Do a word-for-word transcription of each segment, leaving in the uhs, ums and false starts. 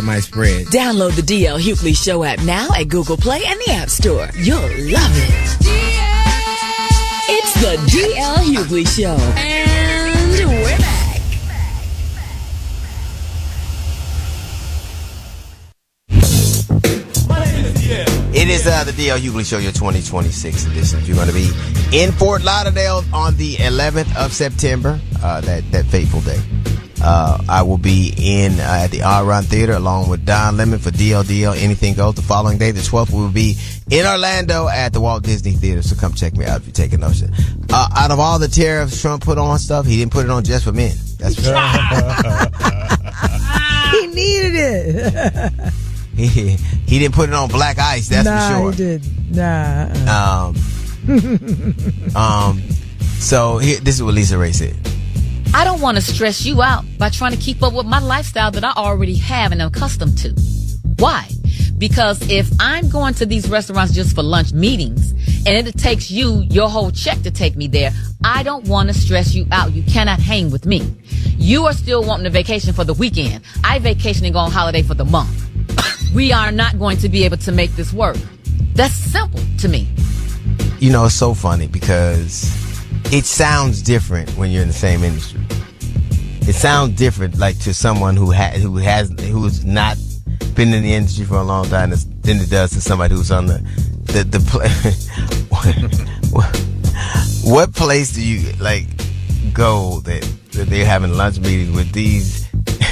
that might spread. Download the D L Hughley Show app now at Google Play and the App Store. You'll love it. It's the D L Hughley Show. And we're back. It is uh, the D L Hughley Show, your twenty twenty-six edition. You're going to be in Fort Lauderdale on the eleventh of September, uh, that, that fateful day. Uh, I will be in uh, at the Aron Theater along with Don Lemon for D L D L Anything Goes. The following day, the twelfth, we will be in Orlando at the Walt Disney Theater. So come check me out if you're taking notion. Uh, out of all the tariffs Trump put on stuff, he didn't put it on just for men. That's for sure. He needed it. he, he didn't put it on black ice. That's nah, for sure. He did. Nah. Um. um. So here, this is what Lisa Ray said. I don't want to stress you out by trying to keep up with my lifestyle that I already have and am accustomed to. Why? Because if I'm going to these restaurants just for lunch meetings and it takes you your whole check to take me there, I don't want to stress you out. You cannot hang with me. You are still wanting a vacation for the weekend. I vacation and go on holiday for the month. We are not going to be able to make this work. That's simple to me. You know, it's so funny because it sounds different when you're in the same industry. It sounds different, like to someone who ha- who has who's not been in the industry for a long time than it does to somebody who's on the the the. Pl- what place do you like go that, that they're having lunch meetings with these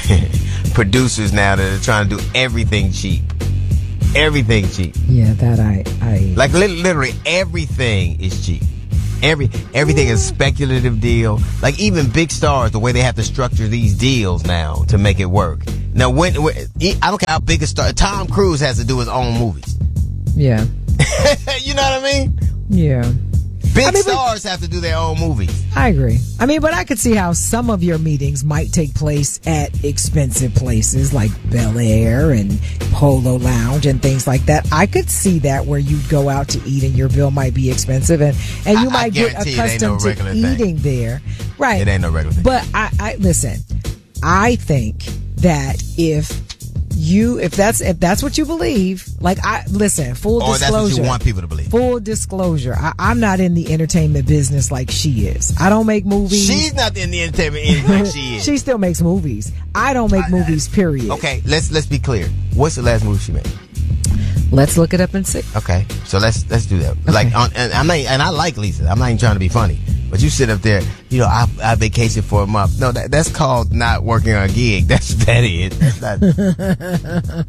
producers now that are trying to do everything cheap? Everything cheap. Yeah, that I I like li- literally everything is cheap. Every everything is speculative deal. Like even big stars, the way they have to structure these deals now to make it work. Now, when, when I don't care how big a star, Tom Cruise has to do his own movies. Yeah. You know what I mean? Yeah. Big I mean, stars have to do their own movies. I agree. I mean, but I could see how some of your meetings might take place at expensive places like Bel Air and Polo Lounge and things like that. I could see that where you'd go out to eat and your bill might be expensive and, and you I, might I get accustomed no to eating thing. there. Right. It ain't no regular thing. But I, I listen, I think that if you, if that's, if that's what you believe, like I, listen, full or disclosure. Or that's what you want people to believe. Full disclosure. I, I'm not in the entertainment business like she is. I don't make movies. She's not in the entertainment industry like she is. She still makes movies. I don't make I, movies, period. Okay, let's, let's be clear. What's the last movie she made? Let's look it up and see. Okay, so let's, let's do that. Okay. Like, on, and I'm not, and I like Lisa. I'm not even trying to be funny. But you sit up there, you know, I, I vacation for a month. No, that, that's called not working on a gig. That's what that is. That's not.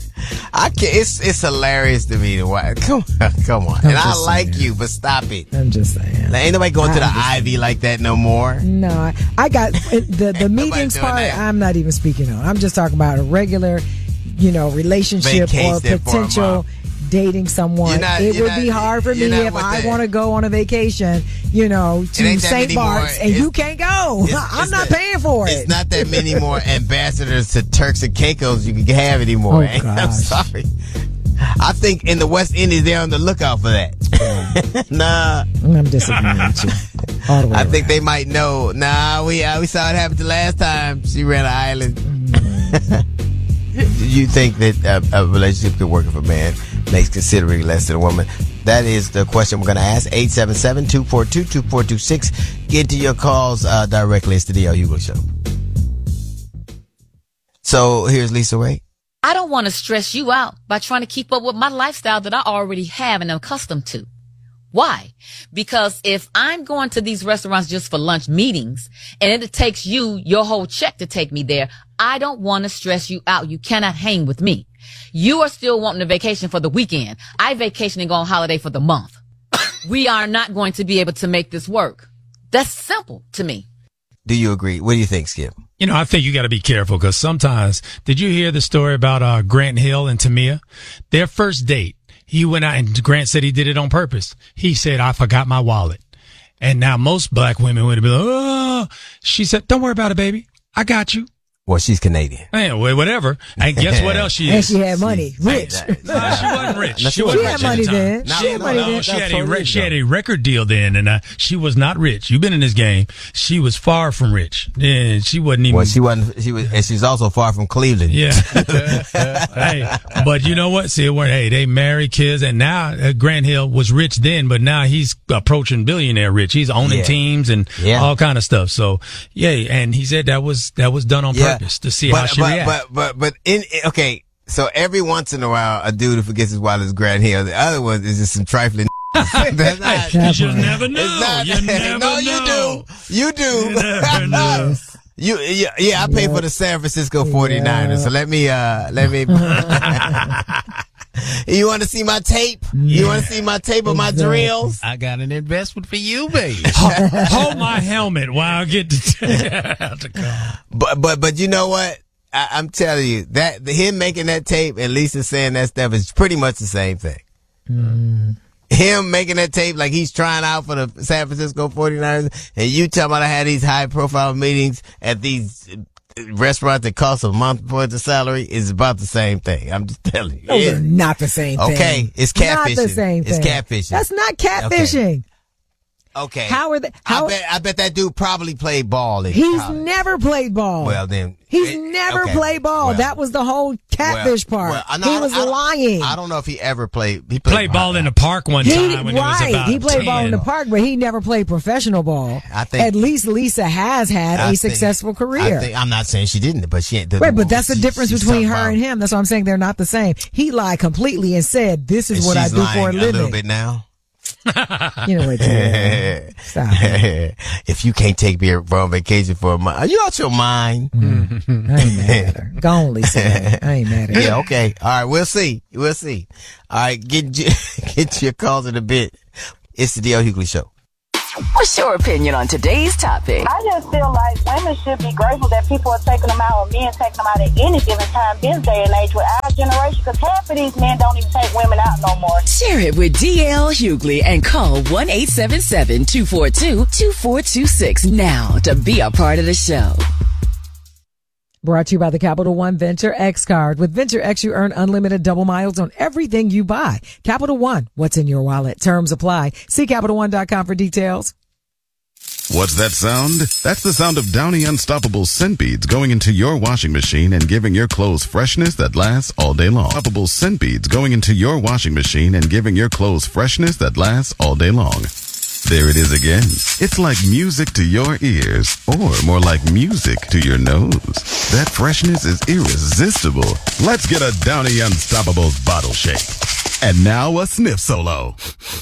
I can't. It's it's hilarious to me to watch. Come on, come on. I'm and I saying. like you, but stop it. I'm just saying. Like, ain't nobody going I to the understand. Ivy like that no more. No, I, I got the the meetings part. that. I'm not even speaking on. I'm just talking about a regular, you know, relationship or Vacation for a potential. month. Dating someone, not- it would not- be hard for me not if with I that. want to go on a vacation, you know, ain't to that Saint many more. Bart's, and It's- you can't go. It's- I'm it's not that- paying for it. It's not that many more ambassadors to Turks and Caicos you can have anymore. Oh, I'm gosh. sorry. I think in the West Indies they're on the lookout for that. Nah, I'm disagreeing with you. All the way I think around. they might know. Nah, we uh, we saw it happen the last time she ran an island. Do you think that uh, a relationship could work if a man makes considerably less than a woman? That is the question we're going to ask. eight seven seven, two four two, two four two six. Get to your calls uh, directly. It's the D L Hughley Show. So here's Lisa Ray. I don't want to stress you out by trying to keep up with my lifestyle that I already have and am accustomed to. Why? Because if I'm going to these restaurants just for lunch meetings and it takes you your whole check to take me there, I don't want to stress you out. You cannot hang with me. You are still wanting a vacation for the weekend. I vacation and go on holiday for the month. We are not going to be able to make this work. That's simple to me. Do you agree? What do you think, Skip? You know, I think you got to be careful because sometimes, did you hear the story about uh, Grant Hill and Tamia? Their first date, he went out and Grant said he did it on purpose. He said, I forgot my wallet. And now most black women would be like, oh, she said, don't worry about it, baby. I got you. Well, she's Canadian. Yeah, well, whatever. And guess what else she And is? she had money. Rich. No, she wasn't rich. No, she, she wasn't She rich had at money the time. then. No, She had no, money no, then. No, she had, totally a, she had ago. a record deal then, and uh, she was not rich. You've been in this game. She was far from rich. Yeah, she wasn't even. Well, she wasn't. She was, and she's also far from Cleveland. Yeah. Hey, but you know what? See, it weren't. Hey, they married, kids, and now uh, Grant Hill was rich then, but now he's approaching billionaire rich. He's owning Yeah. teams and Yeah. all kind of stuff. So, yeah, and he said that was that was done on Yeah. purpose to see but, how she but, reacts. But but but in okay, so every once in a while, a dude who forgets his wallet is Grant Hill. The other one is just some trifling. That's not, you just part. never know. it's not, you never no, know. you do. You do. You never know. You, yeah, yeah, I pay for the San Francisco forty-niners. So let me, uh, let me. You want to see my tape? You want to see my tape of my drills? I got an investment for you, baby. Hold, hold my helmet while I get to, to call. But, but, but you know what? I, I'm telling you that the, him making that tape and Lisa saying that stuff is pretty much the same thing. Mm. Him making that tape like he's trying out for the San Francisco forty-niners, and you talking about I had these high profile meetings at these restaurants that cost a month for the salary is about the same thing. I'm just telling you. Those Yeah. are not the same thing. Okay, it's Not the catfishing. same It's thing. catfishing. That's not catfishing. Okay. How are they? How I bet I bet that dude probably played ball in he's college. never played ball. Well then He's it- never okay. played ball. Well, That was the whole catfish well, part. well, I know- he I- was I don't- lying. I don't know if he ever played. He played Played ball in the park one He time did- when he was right. about He played ball in the ten. park, but he never played professional ball. I think- At least Lisa has had I a think- successful I career. think, I'm not saying she didn't, but she. The, Right, but that's the she- difference she's between talking her about- and him. That's why I'm saying they're not the same. He lied completely and said, "This is and what I she's do lying for a a little living." bit now. You know what? Jay? Stop it. If you can't take me on vacation for a month, are you out your mind? I ain't mad at her. Go on, Lisa. I ain't mad at her. Yeah, okay. All right, we'll see. We'll see. All right, get your, get your calls in a bit. It's the D L Hughley Show. What's your opinion on today's topic? I just feel like women should be grateful that people are taking them out, or men taking them out at any given time this day and age with our generation, because half of these men don't even take women out no more. Share it with D L Hughley and call one eight seven seven, two four two, two four two six now to be a part of the show. Brought to you by the Capital One Venture X card. With Venture X, you earn unlimited double miles on everything you buy. Capital One, what's in your wallet? Terms apply. See Capital One dot com for details. What's that sound? That's the sound of Downy Unstoppable scent beads going into your washing machine and giving your clothes freshness that lasts all day long. Unstoppable scent beads going into your washing machine and giving your clothes freshness that lasts all day long. There it is again. It's like music to your ears, or more like music to your nose. That freshness is irresistible. Let's get a Downy Unstoppables bottle shake. And now a sniff solo.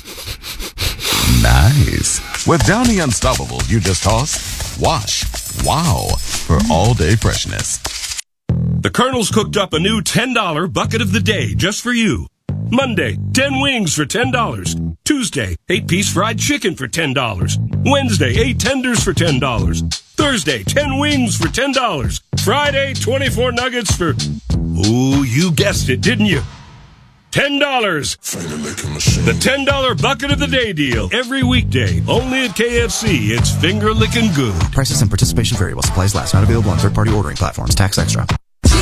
Nice. With Downy Unstoppables, you just toss, wash, wow, for all day freshness. The Colonel's cooked up a new ten dollar bucket of the day just for you. Monday, ten wings for ten dollars. Tuesday, eight piece fried chicken for ten dollars. Wednesday, eight tenders for ten dollars. Thursday, ten wings for ten dollars. Friday, twenty-four nuggets for, ooh, you guessed it, didn't you? ten dollars. The ten dollar bucket of the day deal. Every weekday. Only at K F C. It's finger licking good. Prices and participation vary while supplies last. Not available on third-party ordering platforms. Tax extra.